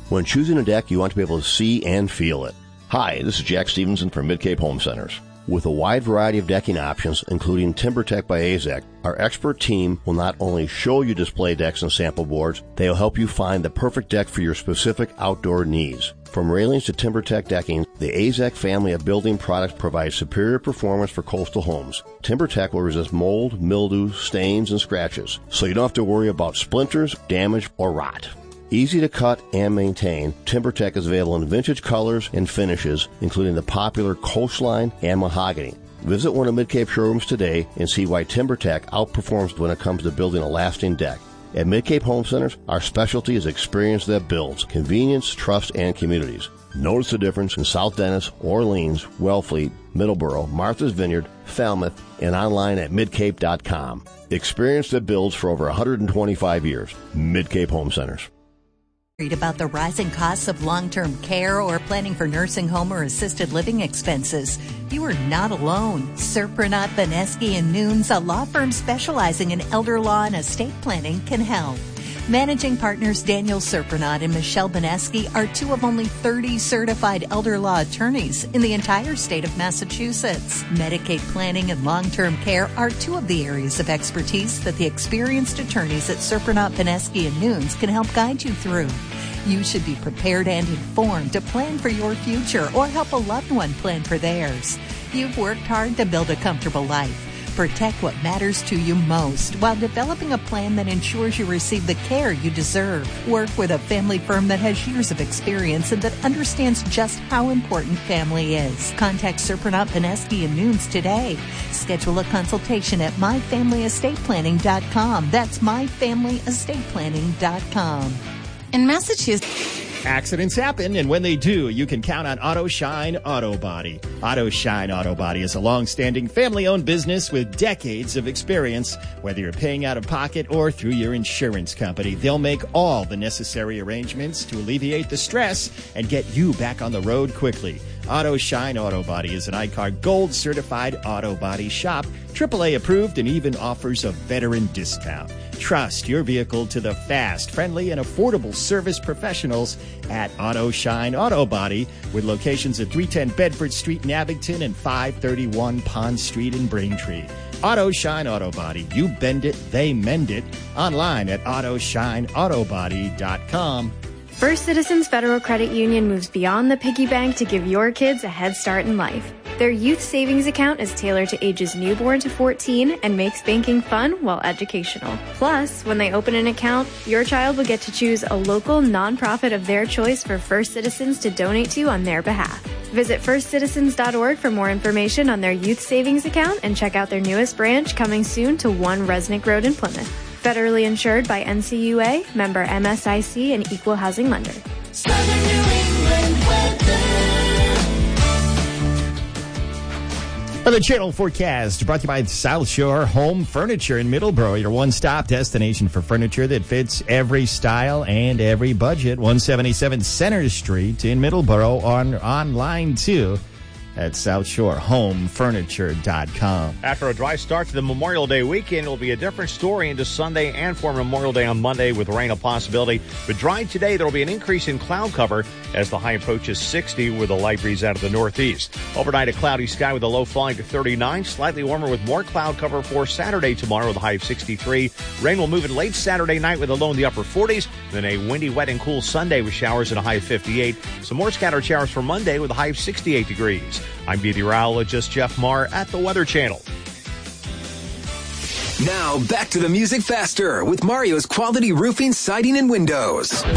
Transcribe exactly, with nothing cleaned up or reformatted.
When choosing a deck, you want to be able to see and feel it. Hi, this is Jack Stevenson from Mid-Cape Home Centers. With a wide variety of decking options, including TimberTech by A Z E C, our expert team will not only show you display decks and sample boards, they will help you find the perfect deck for your specific outdoor needs. From railings to TimberTech decking, the A Z E C family of building products provides superior performance for coastal homes. TimberTech will resist mold, mildew, stains, and scratches, so you don't have to worry about splinters, damage, or rot. Easy to cut and maintain, TimberTech is available in vintage colors and finishes, including the popular Coastline and Mahogany. Visit one of Mid-Cape showrooms today and see why TimberTech outperforms when it comes to building a lasting deck. At Mid-Cape Home Centers, our specialty is experience that builds convenience, trust, and communities. Notice the difference in South Dennis, Orleans, Wellfleet, Middleborough, Martha's Vineyard, Falmouth, and online at midcape dot com. Experience that builds for over one hundred twenty-five years. Mid-Cape Home Centers. Worried about the rising costs of long-term care or planning for nursing home or assisted living expenses? You are not alone. Surprenant, Beneski and Nunes, a law firm specializing in elder law and estate planning, can help. Managing partners Daniel Surprenant and Michelle Beneski are two of only thirty certified elder law attorneys in the entire state of Massachusetts. Medicaid planning and long-term care are two of the areas of expertise that the experienced attorneys at Surprenant, Beneski and Nunes can help guide you through. You should be prepared and informed to plan for your future or help a loved one plan for theirs. You've worked hard to build a comfortable life. Protect what matters to you most while developing a plan that ensures you receive the care you deserve. Work with a family firm that has years of experience and that understands just how important family is. Contact Surprenant, Beneski and Nunes today. Schedule a consultation at my family estate planning dot com. That's my family estate planning dot com. In Massachusetts, accidents happen, and when they do, you can count on Auto Shine Auto Body. Auto Shine Auto Body is a long-standing family-owned business with decades of experience. Whether you're paying out of pocket or through your insurance company, they'll make all the necessary arrangements to alleviate the stress and get you back on the road quickly. Auto Shine Auto Body is an I C A R Gold certified auto body shop, triple A approved, and even offers a veteran discount. Trust your vehicle to the fast, friendly, and affordable service professionals at Auto Shine Auto Body, with locations at three ten Bedford Street in Abington and five thirty-one Pond Street in Braintree. Auto Shine Auto Body. You bend it, they mend it. Online at auto shine auto body dot com. First Citizens Federal Credit Union moves beyond the piggy bank to give your kids a head start in life. Their youth savings account is tailored to ages newborn to fourteen and makes banking fun while educational. Plus, when they open an account, your child will get to choose a local nonprofit of their choice for First Citizens to donate to on their behalf. Visit first citizens dot org for more information on their youth savings account and check out their newest branch coming soon to one Resnick Road in Plymouth. Federally insured by N C U A, member M S I C, and equal housing lender. Southern New England weather. The Channel Forecast brought to you by South Shore Home Furniture in Middleborough, your one-stop destination for furniture that fits every style and every budget. one seventy-seven Center Street in Middleborough, on online too at south shore home furniture dot com. After a dry start to the Memorial Day weekend, it'll be a different story into Sunday and for Memorial Day on Monday with rain a possibility. But dry today, there will be an increase in cloud cover as the high approaches sixty with a light breeze out of the northeast. Overnight, a cloudy sky with a low falling to thirty-nine. Slightly warmer with more cloud cover for Saturday tomorrow with a high of sixty-three. Rain will move in late Saturday night with a low in the upper forties. Then a windy, wet, and cool Sunday with showers and a high of fifty-eight. Some more scattered showers for Monday with a high of sixty-eight degrees. I'm meteorologist Jeff Marr at the Weather Channel. Now, back to the music faster with Mario's Quality Roofing, Siding, and Windows.